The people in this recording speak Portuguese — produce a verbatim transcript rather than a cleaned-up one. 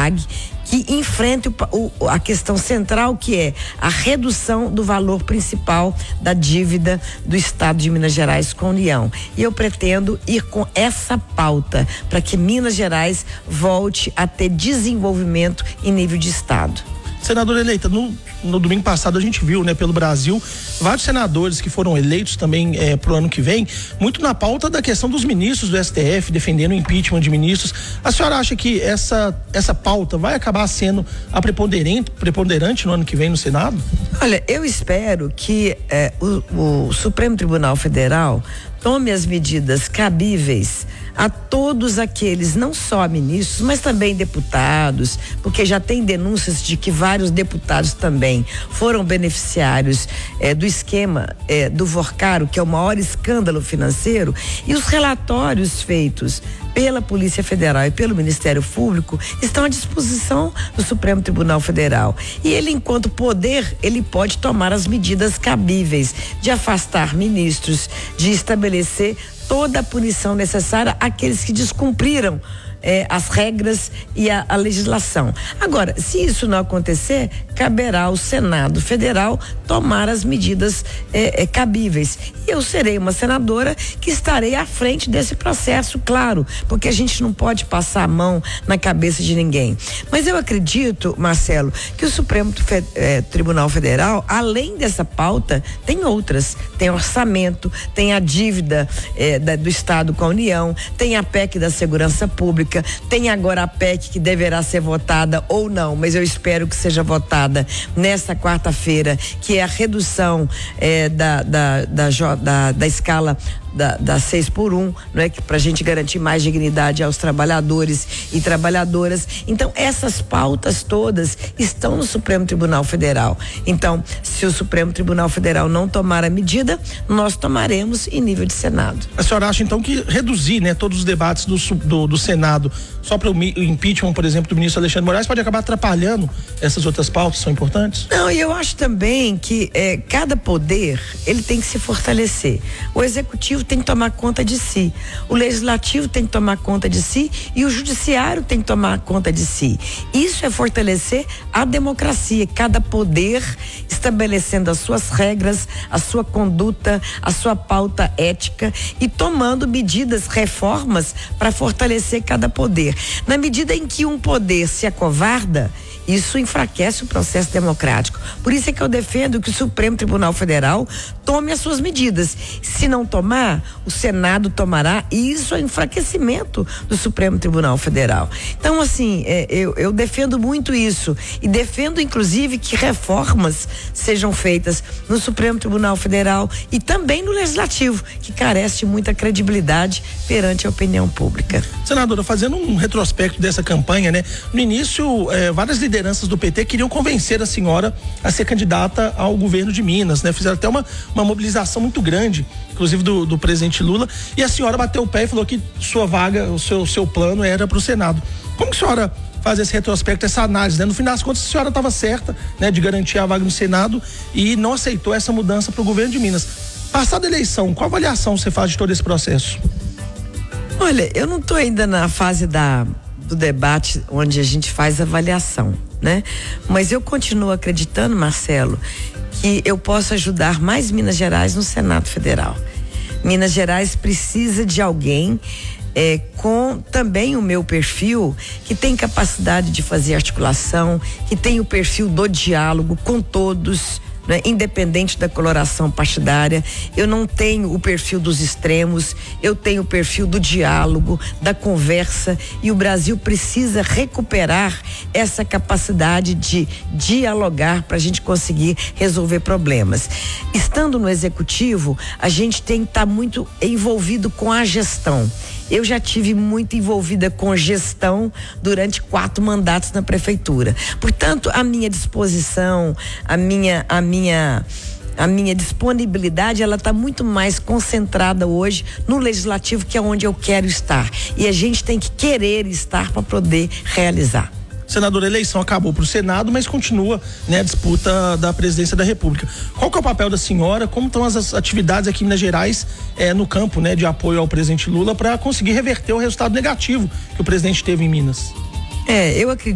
pague, que enfrente o, o, a questão central, que é a redução do valor principal da dívida do Estado de Minas Gerais com a União. E eu pretendo ir com essa pauta para que Minas Gerais volte a ter desenvolvimento em nível de Estado. Senadora eleita, no, no domingo passado a gente viu, né, pelo Brasil, vários senadores que foram eleitos também é, pro ano que vem, muito na pauta da questão dos ministros do S T F, defendendo o impeachment de ministros. A senhora acha que essa, essa pauta vai acabar sendo a preponderante, preponderante no ano que vem no Senado? Olha, eu espero que é, o, o Supremo Tribunal Federal tome as medidas cabíveis a todos aqueles, não só ministros, mas também deputados, porque já tem denúncias de que vários deputados também foram beneficiários eh, do esquema eh, do Vorcaro, que é o maior escândalo financeiro, e os relatórios feitos pela Polícia Federal e pelo Ministério Público estão à disposição do Supremo Tribunal Federal. E ele, enquanto poder, ele pode tomar as medidas cabíveis de afastar ministros, de estabelecer toda a punição necessária àqueles que descumpriram eh, as regras e a, a legislação. Agora, se isso não acontecer, caberá ao Senado Federal tomar as medidas eh, eh, cabíveis. E eu serei uma senadora que estarei à frente desse processo, claro, porque a gente não pode passar a mão na cabeça de ninguém. Mas eu acredito, Marcelo, que o Supremo Fe, eh, Tribunal Federal, além dessa pauta, tem outras. Tem orçamento, tem a dívida eh, da, do Estado com a União, tem a P E C da Segurança Pública, tem agora a P E C que deverá ser votada ou não, mas eu espero que seja votada nesta quarta-feira, que é a redução eh, da, da, da, da, da escala da, da seis por um, não é? Que pra gente garantir mais dignidade aos trabalhadores e trabalhadoras. Então, essas pautas todas estão no Supremo Tribunal Federal. Então, se o Supremo Tribunal Federal não tomar a medida, nós tomaremos em nível de Senado. A senhora acha, então, que reduzir, né, todos os debates do, do, do Senado só para o impeachment, por exemplo, do ministro Alexandre Moraes pode acabar atrapalhando essas outras pautas que são importantes? Não, e eu acho também que eh, cada poder, ele tem que se fortalecer. O executivo tem que tomar conta de si, o legislativo tem que tomar conta de si e o judiciário tem que tomar conta de si. Isso é fortalecer a democracia, cada poder estabelecendo as suas regras, a sua conduta, a sua pauta ética e tomando medidas, reformas para fortalecer cada poder. Na medida em que um poder se acovarda, isso enfraquece o processo democrático. Por isso é que eu defendo que o Supremo Tribunal Federal tome as suas medidas. Se não tomar, o Senado tomará, e isso é enfraquecimento do Supremo Tribunal Federal. Então, assim, é, eu, eu defendo muito isso e defendo, inclusive, que reformas sejam feitas no Supremo Tribunal Federal e também no Legislativo, que carece de muita credibilidade perante a opinião pública. Senadora, fazendo um retrospecto dessa campanha, né? No início, eh, várias lideranças lideranças do P T queriam convencer a senhora a ser candidata ao governo de Minas, né? Fizeram até uma, uma mobilização muito grande, inclusive do, do presidente Lula, e a senhora bateu o pé e falou que sua vaga, o seu, seu plano era para o Senado. Como que a senhora faz esse retrospecto, essa análise, né? No final das contas, a senhora estava certa, né? De garantir a vaga no Senado e não aceitou essa mudança para o governo de Minas. Passada a eleição, qual avaliação você faz de todo esse processo? Olha, eu não estou ainda na fase da do debate onde a gente faz avaliação, né? Mas eu continuo acreditando, Marcelo, que eu posso ajudar mais Minas Gerais no Senado Federal. Minas Gerais precisa de alguém é, com também o meu perfil, que tem capacidade de fazer articulação, que tem o perfil do diálogo com todos, né? Independente da coloração partidária. Eu não tenho o perfil dos extremos, eu tenho o perfil do diálogo, da conversa, e o Brasil precisa recuperar essa capacidade de dialogar para a gente conseguir resolver problemas. Estando no executivo, a gente tem que estar muito envolvido com a gestão. Eu já tive muito envolvida com gestão durante quatro mandatos na prefeitura. Portanto, a minha disposição, a minha, a minha, a minha disponibilidade, ela está muito mais concentrada hoje no legislativo, que é onde eu quero estar. E a gente tem que querer estar para poder realizar. Senadora, a eleição acabou para o Senado, mas continua, né, a disputa da presidência da República. Qual que é o papel da senhora? Como estão as atividades aqui em Minas Gerais, eh, no campo, né, de apoio ao presidente Lula, para conseguir reverter o resultado negativo que o presidente teve em Minas? É, eu acredito